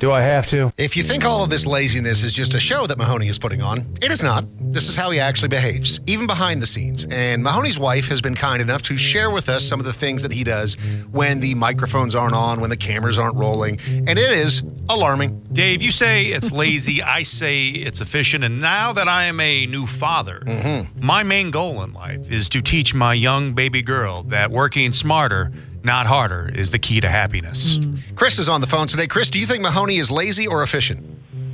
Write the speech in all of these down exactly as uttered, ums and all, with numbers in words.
Do I have to? If you think all of this laziness is just a show that Mahoney is putting on, it is not. This is how he actually behaves, even behind the scenes. And Mahoney's wife has been kind enough to share with us some of the things that he does when the microphones aren't on, when the cameras aren't rolling. And it is alarming. Dave, you say it's lazy. I say it's efficient. And now that I am a new father, mm-hmm. my main goal in life is to teach my young baby girl that working smarter, not harder, is the key to happiness. Mm. Chris is on the phone today. Chris, do you think Mahoney is lazy or efficient?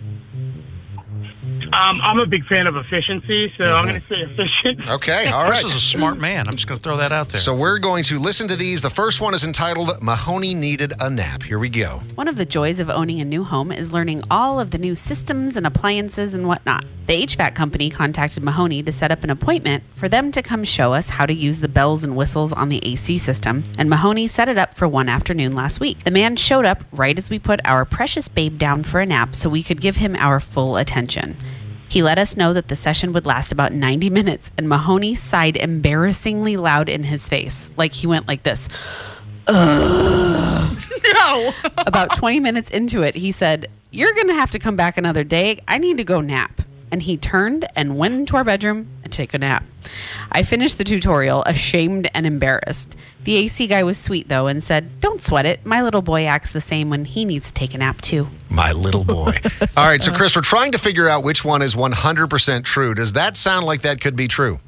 Um, I'm a big fan of efficiency, so mm-hmm. I'm going to say efficient. Okay, all right. Chris is a smart man. I'm just going to throw that out there. So we're going to listen to these. The first one is entitled, Mahoney Needed a Nap. Here we go. One of the joys of owning a new home is learning all of the new systems and appliances and whatnot. The H V A C company contacted Mahoney to set up an appointment for them to come show us how to use the bells and whistles on the A C system, and Mahoney set it up for one afternoon last week. The man showed up right as we put our precious babe down for a nap so we could give him our full attention. He let us know that the session would last about ninety minutes, and Mahoney sighed embarrassingly loud in his face, like he went like this. Ugh. No. About twenty minutes into it, he said, "You're going to have to come back another day. I need to go nap." And he turned and went into our bedroom and took a nap. I finished the tutorial, ashamed and embarrassed. The A C guy was sweet, though, and said, "Don't sweat it. My little boy acts the same when he needs to take a nap, too." My little boy. All right, so Chris, we're trying to figure out which one is one hundred percent true. Does that sound like that could be true?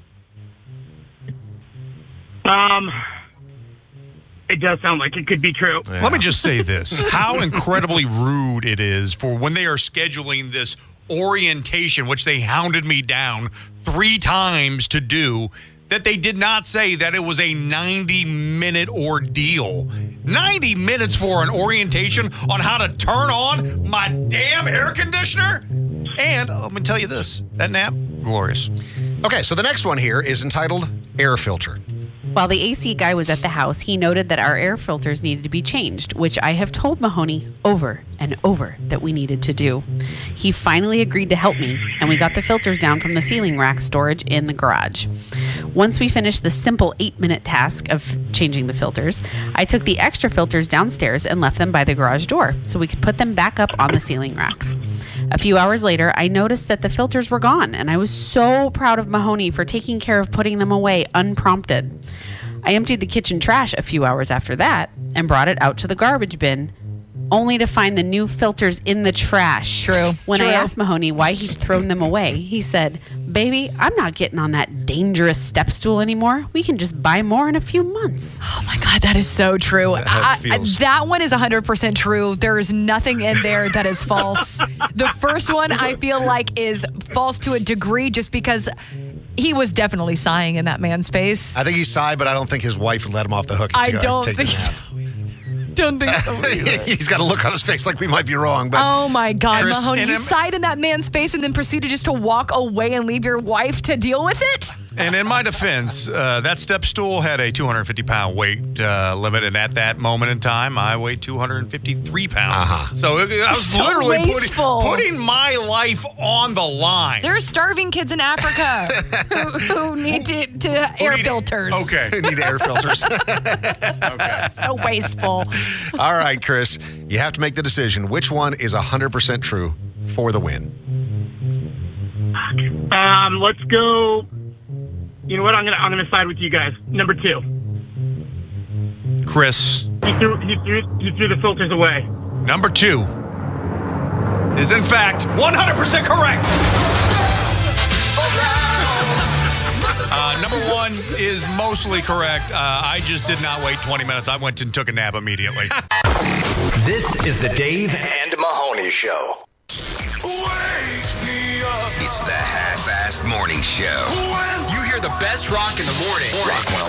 Um... It does sound like it could be true. Yeah. Let me just say this. How incredibly rude it is for when they are scheduling this orientation, which they hounded me down three times to do, that they did not say that it was a ninety-minute ordeal. ninety minutes for an orientation on how to turn on my damn air conditioner? And let me tell you this, that nap, glorious. Okay, so the next one here is entitled Air Filter. While the A C guy was at the house, he noted that our air filters needed to be changed, which I have told Mahoney over and over that we needed to do. He finally agreed to help me, and we got the filters down from the ceiling rack storage in the garage. Once we finished the simple eight-minute task of changing the filters, I took the extra filters downstairs and left them by the garage door so we could put them back up on the ceiling racks. A few hours later, I noticed that the filters were gone, and I was so proud of Mahoney for taking care of putting them away unprompted. I emptied the kitchen trash a few hours after that and brought it out to the garbage bin, only to find the new filters in the trash. True. When True. I asked Mahoney why he'd thrown them away, he said, "Baby, I'm not getting on that dangerous step stool anymore. We can just buy more in a few months." Oh my God, that is so true. That, I, feels... I, that one is one hundred percent true. There is nothing in there that is false. The first one I feel like is false to a degree just because he was definitely sighing in that man's face. I think he sighed, but I don't think his wife would let him off the hook. To I go don't take think the nap. so. Don't think so. He's got a look on his face like we might be wrong. But oh my God, Chris, Mahoney, you I'm, sighed in that man's face and then proceeded just to walk away and leave your wife to deal with it? And in my defense, uh, that step stool had a two hundred fifty pound weight uh, limit, and at that moment in time, I weighed two hundred fifty-three pounds. Uh-huh. So it, I was So literally putting, wasteful. putting my life on the line. There are starving kids in Africa who, who need to, to air need- filters. Okay. Who need air filters. Okay. So wasteful. All right, Chris, you have to make the decision. Which one is one hundred percent true for the win? Um, let's go. You know what? I'm gonna I'm gonna side with you guys. Number two. Chris, He threw he threw he threw the filters away. number two is in fact one hundred percent correct. Uh, number one is mostly correct. Uh, I just did not wait twenty minutes. I went and took a nap immediately. This is the Dave and Mahoney Show. Wake me up. It's the half-assed morning show. When You hear the best rock in the morning. Rock